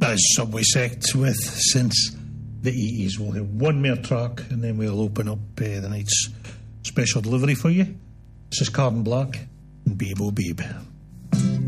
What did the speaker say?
has Subway Sect with since the 80s. We'll have one more track and then we'll open up the night's special delivery for you. This is Carbon Black and Babe O Babe.